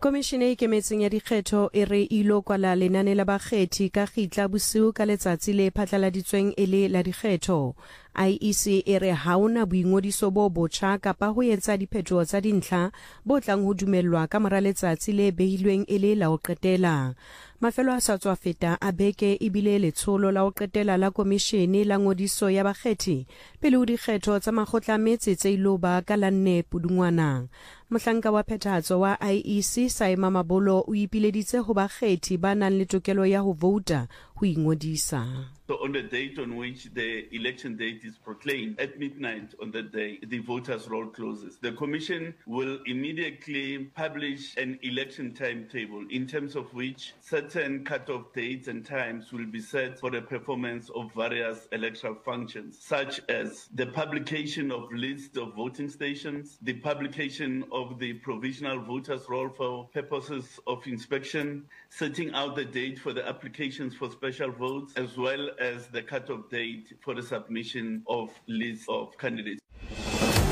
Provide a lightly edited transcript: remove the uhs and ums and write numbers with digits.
Komishene e Ikemetseng ya Dikgetho e re ilo kwala lenane la bakgethi ka gitla bosiu ka letsatsi le phatlaladitsweng e le la dikgetho. IEC e re haona boingodiso bo botjha kapa ho etsa diphetoho tsa dintlha bo tlang ho dumellwa ka mora letsatsi le behilweng e le la ho qetela. Mafelo a sa tswa feta a beke e bile letsholo la ho qetela la komishene la ngodiso ya bakgethi pele ho dikgetho tsa makgotla a metse tse ilo ba ka la 4 Pudungwana. Mohlanka wa phethahatso wa IEC Saima Mabolo o ipileditse ho bakgethi ba nang le tokelo ya ho vouta ho ingodisa. So on the date on which the election date is proclaimed, at midnight on that day, the voters' roll closes. The Commission will immediately publish an election timetable in terms of which certain cut-off dates and times will be set for the performance of various electoral functions, such as the publication of lists of voting stations, the publication of the provisional voters' roll for purposes of inspection, setting out the date for the applications for special votes, as well as the cut-off date for the submission of lists of candidates.